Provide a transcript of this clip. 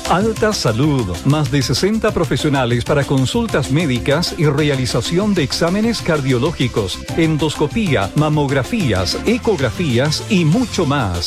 Alta Salud, más de 60 profesionales para consultas médicas y realización de exámenes cardiológicos, endoscopía, mamografías, ecografías y mucho más.